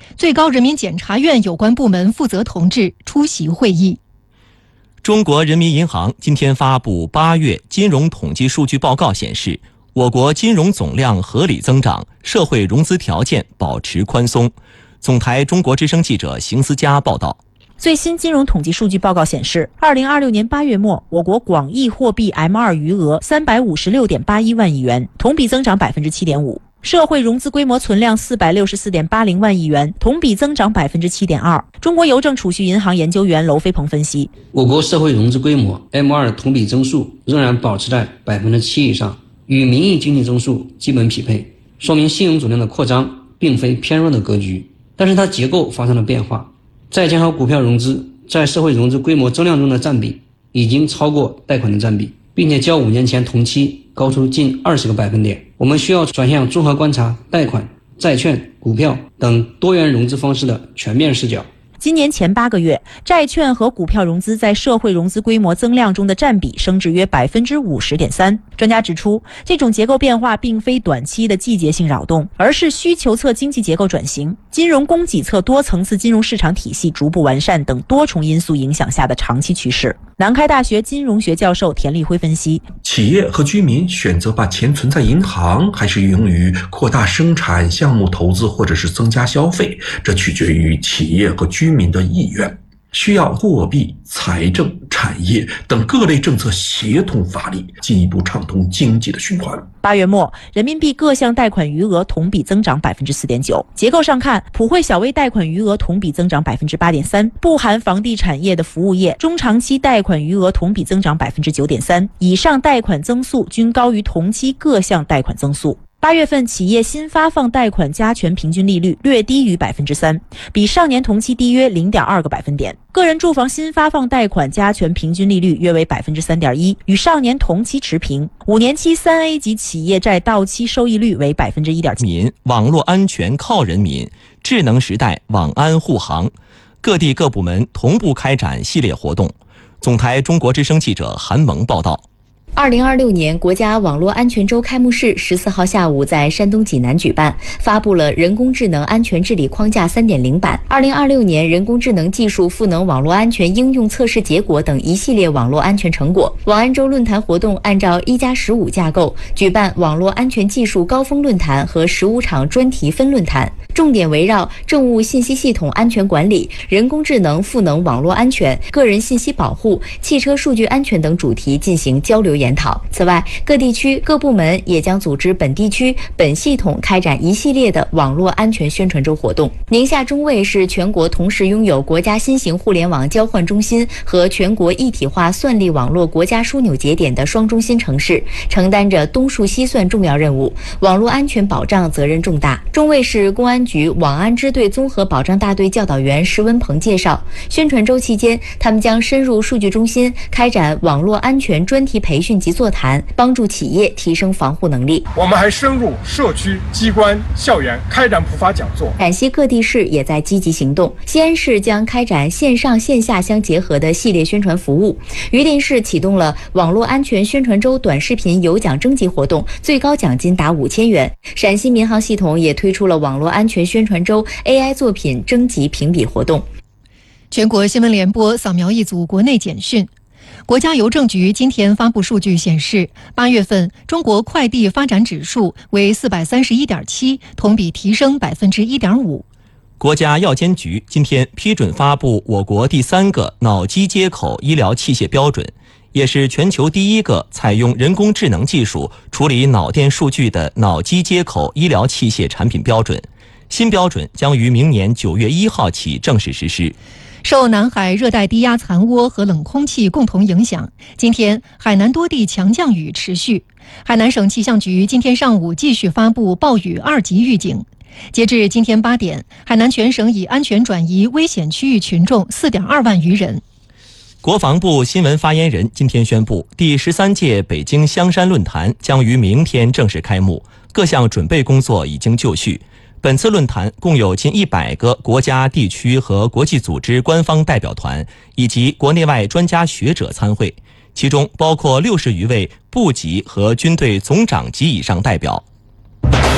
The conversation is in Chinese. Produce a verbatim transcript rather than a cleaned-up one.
最高人民检察院有关部门负责同志出席会议。 中国人民银行今天发布八月金融统计数据报告显示，我国金融总量合理增长，社会融资条件保持宽松。总台中国之声记者邢思佳报道。 最新金融统计数据报告显示，二零二六年八月末，我国广义货币 M 二 余额三百五十六点八一万亿元，同比增长百分之七点五。社会融资规模存量四百六十四点八零万亿元，同比增长百分之七点二。中国邮政储蓄银行研究员娄飞鹏分析， 我国社会融资规模 M 二 同比增速仍然保持在百分之七以上，与名义经济增速基本匹配，说明信用总量的扩张并非偏弱的格局，但是它结构发生了变化。债券和股票融资在社会融资规模增量中的占比已经超过贷款的占比，并且较五年前同期高出近二十个百分点。我们需要转向综合观察贷款、债券、股票等多元融资方式的全面视角。 今年前八个月，债券和股票融资在社会融资规模增量中的占比升至约百分之五十点三。专家指出，这种结构变化并非短期的季节性扰动，而是需求侧经济结构转型、金融供给侧多层次金融市场体系逐步完善等多重因素影响下的长期趋势。南开大学金融学教授田立辉分析， 企业和居民选择把钱存在银行，还是用于扩大生产项目投资或者是增加消费，这取决于企业和居民的意愿，需要货币、财政、产业等各类政策协同发力，进一步畅通经济的循环。 八月末，人民币各项贷款余额同比增长百分之四点九。结构上看，普惠小微贷款余额同比增长百分之八点三，不含房地产业的服务业中长期贷款余额同比增长百分之九点三，以上贷款增速均高于同期各项贷款增速。八月份企业新发放贷款加权平均利率略低于百分之三，比上年同期低约零点二个百分点。个人住房新发放贷款加权平均利率约为百分之三点一，与上年同期持平。五年期三 A 级企业债到期收益率为百分之一点七。 民网络安全靠人民，智能时代网安护航，各地各部门同步开展系列活动。总台中国之声记者韩萌报道。 二零二六年国家网络安全周开幕式十四号下午在山东济南举办，发布了人工智能安全治理框架 三点零 版、二零二六年人工智能技术赋能网络安全应用测试结果等一系列网络安全成果。网安周论坛活动按照一加十五架构举办网络安全技术高峰论坛和十五场专题分论坛，重点围绕政务信息系统安全管理、人工智能赋能网络安全、个人信息保护、汽车数据安全等主题进行交流研讨。此外，各地区各部门也将组织本地区本系统开展一系列的网络安全宣传周活动。宁夏中卫是全国同时拥有国家新型互联网交换中心和全国一体化算力网络国家枢纽节点的双中心城市，承担着东数西算重要任务，网络安全保障责任重大。中卫市公安局网安支队综合保障大队教导员石文鹏介绍，宣传周期间，他们将深入数据中心开展网络安全专题培训及座谈，帮助企业提升防护能力。 我们还深入社区、机关、校园开展普法讲座。 陕西各地市也在积极行动，西安市将开展线上线下相结合的系列宣传服务，榆林市启动了网络安全宣传周短视频有奖征集活动，最高奖金达五千元。陕西民航系统也推出了网络安全宣传周 A I 作品征集评比活动。 全国新闻联播扫描一组国内简讯。国家邮政局今天发布数据显示，八月份中国快递发展指数为 四百三十一点七， 同比提升 百分之一点五。 国家药监局今天批准发布我国第三个脑机接口医疗器械标准，也是全球第一个采用人工智能技术处理脑电数据的脑机接口医疗器械产品标准。新标准将于明年九月一号起正式实施。 受南海热带低压残涡和冷空气共同影响，今天海南多地强降雨持续。海南省气象局今天上午继续发布暴雨二级预警。截至今天八点，海南全省已安全转移危险区域群众 四点二万余人。 国防部新闻发言人今天宣布，第十三届北京香山论坛将于明天正式开幕，各项准备工作已经就绪。本次论坛共有近一百个国家、地区和国际组织官方代表团，以及国内外专家学者参会，其中包括六十余位部级和军队总长级以上代表。